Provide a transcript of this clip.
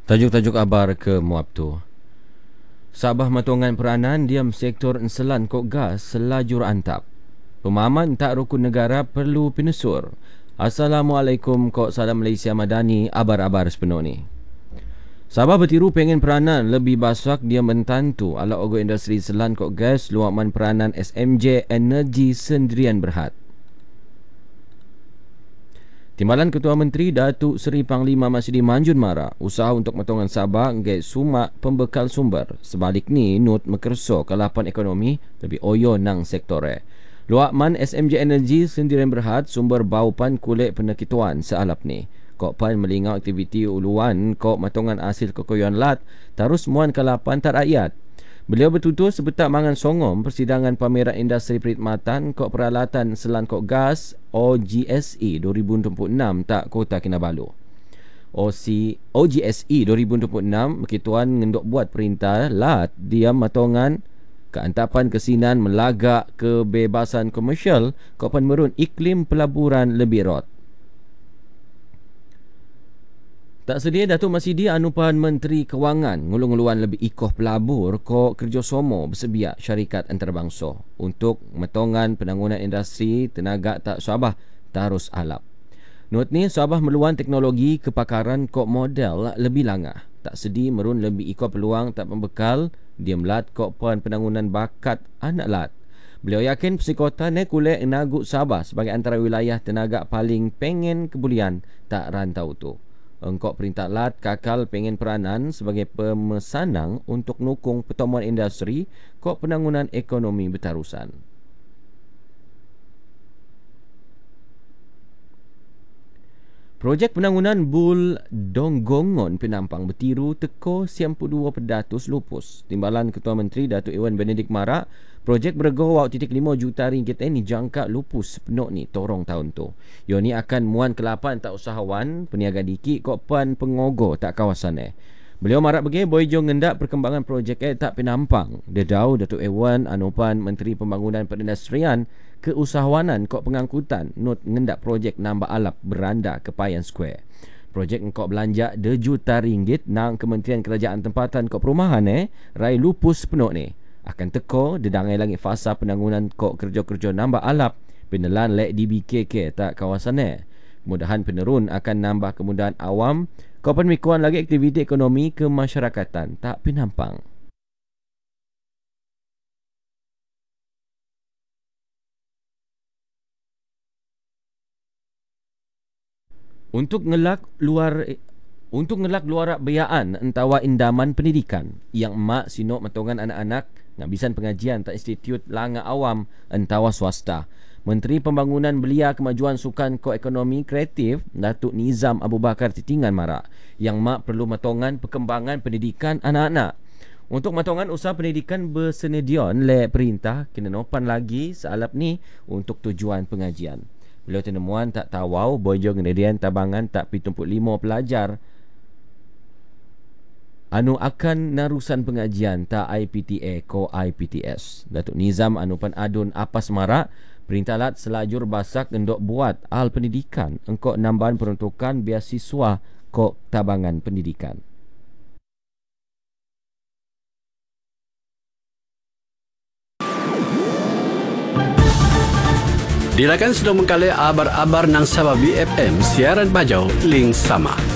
Tajuk-tajuk abar ke Muab tu. Sabah matongan peranan diam sektor enselan kok gas selajur antap. Pemahaman tak rukun negara perlu pinusur. Assalamualaikum kok salam Malaysia Madani, abar-abar sepenuh ni. Sabah bertiru pengen peranan lebih basak dia mentantu ala ogo industri selan kok gas luaman peranan SMJ Energi sendirian berhad. Timbalan Ketua Menteri Datuk Seri Panglima Masidi Manjun Mara usaha untuk matongan Sabah ngai sumak pembekal sumber. Sebalik ni Nut mekerso kelapan ekonomi lebih oyo nang sektore. Luakman SMJ Energi sendirian berhad sumber baupan kulit penekituan sealap ni. Kok pan melingau aktiviti uluan kok matongan hasil kekoyon lat terus muan kelapan tak rakyat. Beliau bertutur sebetak mangan songom persidangan pameran industri perkhidmatan kok peralatan selan kok gas OGSE 2026 tak Kota Kinabalu. OGSE 2026 berkituan ngendok buat perintah lat diam matongan keantapan kesinan melagak kebebasan komersial kok pan merun iklim pelaburan lebih rot. Tak sedia Datuk Masidi Anupan Menteri Kewangan ngulung-nguluan lebih ikoh pelabur ko kerjasama bersebiak syarikat antarabangsa untuk metongan penangunan industri tenaga tak Sabah tarus alap. Not ni Sabah meluan teknologi kepakaran kok model lebih langah. Tak sedi merun lebih ikoh peluang tak pembekal dia melat kok pon penangunan bakat anak lat. Beliau yakin psikota ne kulit Naguk Sabah sebagai antara wilayah tenaga paling pengen kebulian tak rantau tu. Engkau perintah lat kakal pengen peranan sebagai pemesanang untuk nukung pertemuan industri kok penangunan ekonomi bertarusan. Projek penangunan Bul Donggongon Penampang bertiru teko 92 pedatus lupus. Timbalan Ketua Menteri Datuk Iwan Benedik Mara, projek berego 5 juta ringgit ini jangka lupus sepenuh ni torong tahun tu. Yo ni akan muan kelapan tak usahawan peniaga dikit kok pan pengogo tak kawasan Beliau marak bagi boy jong ngendak perkembangan projek tak penampang. Dedau Datuk Iwan Anupan Menteri Pembangunan Perindustrian keusahawanan kok pengangkutan not ngendak projek nambah alap beranda ke Payan Square. Projek engkau belanja 2 juta ringgit nang Kementerian Kerajaan Tempatan kok perumahan rai lupus penuh ni. Akan teko dedangai langit fasa penangunan kok kerja-kerja nambah alap penelan lek di BKK tak kawasan Kemudahan penerun akan nambah kemudahan awam kau penmikuan lagi aktiviti ekonomi kemasyarakatan tak penampang. Untuk ngelak luar biaan entawa indaman pendidikan yang emak sinok matongan anak-anak ngabisan pengajian tak institut langa awam entawa swasta. Menteri Pembangunan Belia Kemajuan Sukan Koekonomi Kreatif Datuk Nizam Abu Bakar Titingan Mara yang mak perlu matongan perkembangan pendidikan anak-anak. Untuk matongan usaha pendidikan bersenedion le perintah kena nopan lagi sealap ni untuk tujuan pengajian. Beliau tenemuan tak tawau bojo ngenedian tabangan tak 75 pelajar anu akan narusan pengajian tak IPTA ko IPTS. Datuk Nizam Anupan Adun Apas Mara perintah lat selajur basak endok buat hal pendidikan engkau nambahan peruntukan beasiswa kok tabangan pendidikan. Dilakan sudah mengkali abar-abar nang Sabah BFM siaran bajau link sama.